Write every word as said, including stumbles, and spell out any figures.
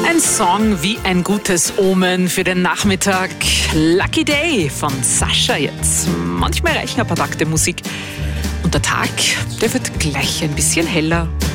Ein Song wie ein gutes Omen für den Nachmittag. Lucky Day von Sascha jetzt. Manchmal reichen ein paar Takte Musik. Und der Tag, der wird gleich ein bisschen heller.